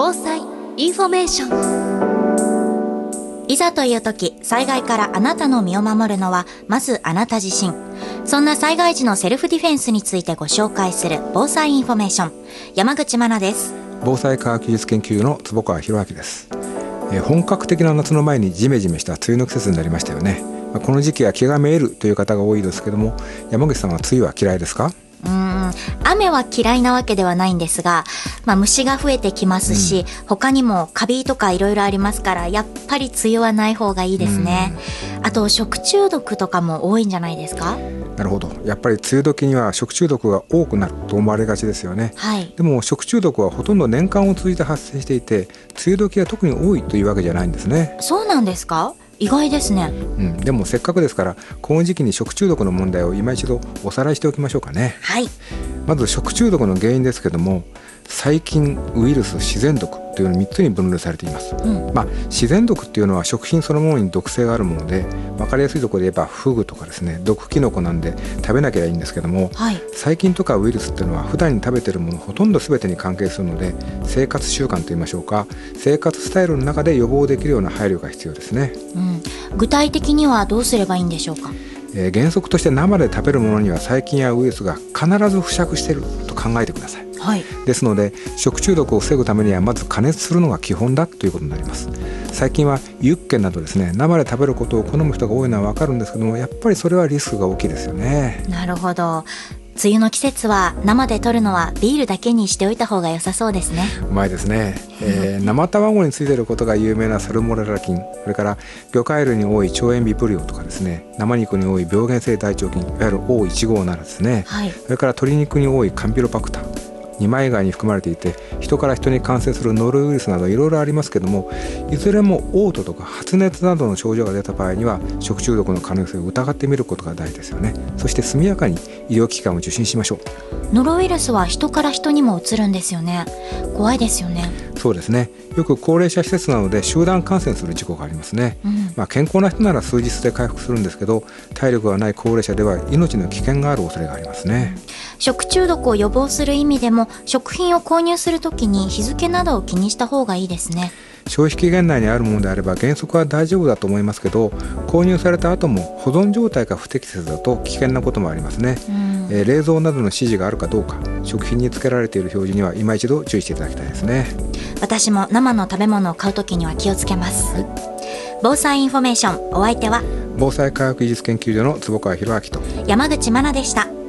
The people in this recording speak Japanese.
防災インフォメーション。いざという時、災害からあなたの身を守るのはまずあなた自身。そんな災害時のセルフディフェンスについてご紹介する防災インフォメーション、山口真奈です。 防災科学技術研究所の坪川博明です。本格的な夏の前にジメジメした梅雨の季節になりましたよね。この時期は気がめいるという方が多いですけども、山口さんは梅雨は嫌いですか？ 雨は嫌いなわけではないんですが、虫が増えてきますし、他にもカビとかいろいろありますから、やっぱり梅雨はない方がいいですね。あと食中毒とかも多いんじゃないですか？ なるほど。やっぱり梅雨時には食中毒が多くなると思われがちですよね。 はい。 でも食中毒はほとんど年間を通じて発生していて、梅雨時は特に多いというわけじゃないんですね。 そうなんですか？意外ですね。 でもせっかくですからこの時期に食中毒の問題を今一度おさらいしておきましょうかね。 はい。 まず食中毒の原因ですけども、細菌、ウイルス、自然毒というの3つに分類されています。自然毒っていうのは食品そのものに毒性があるもので、分かりやすいところで言えばフグとかですね、毒キノコなんで食べなきゃいいんですけども、細菌とかウイルスっていうのは普段に食べてるものほとんど全てに関係するので、生活習慣といいましょうか、生活スタイルの中で予防できるような配慮が必要ですね。 具体的にはどうすればいいんでしょうか？ 原則として生で食べるものには細菌やウイルスが必ず付着していると考えてください。ですので食中毒を防ぐためにはまず加熱するのが基本だということになります。最近はユッケなどですね、生で食べることを好む人が多いのは分かるんですけども、やっぱりそれはリスクが大きいですよね。 なるほど。梅雨の季節は生で摂るのはビールだけにしておいた方が良さそうですね。 うまいですね。生卵についていることが有名なサルモネラ菌、それから魚介類に多い腸炎ビブリオとかですね、生肉に多い病原性大腸菌、いわゆる O157 ですね、それから鶏肉に多いカンピロバクター、二枚貝に含まれていて、人から人に感染するノロウイルスなどいろいろありますけども、いずれも嘔吐とか発熱などの症状が出た場合には食中毒の可能性を疑ってみることが大事ですよね。そして速やかに医療機関を受診しましょう。 ノロウイルスは人から人にも移るんですよね。怖いですよね。 そうですね。よく高齢者施設などで集団感染する事故がありますね。健康な人なら数日で回復するんですけど、体力がない高齢者では命の危険がある恐れがありますね。 食中毒を予防する意味でも、食品を購入するときに日付などを気にした方がいいですね。 消費期限内にあるものであれば原則は大丈夫だと思いますけど、購入された後も保存状態が不適切だと危険なこともありますね。冷蔵などの指示があるかどうか、食品に付けられている表示には今一度注意していただきたいですね。 私も生の食べ物を買うときには気をつけます。防災インフォメーション、お相手は防災科学技術研究所の坪川博明と山口真奈でした。